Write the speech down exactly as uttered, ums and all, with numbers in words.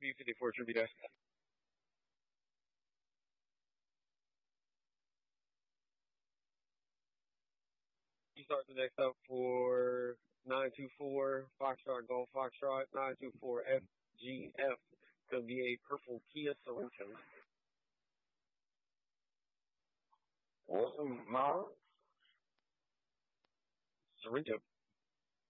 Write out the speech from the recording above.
B fifty-four Tribute Desk. You start the next up for nine two four Foxtrot Golf Foxtrot nine two four F G F. It's going to be a purple Kia Sorento. What's the model? Sorento.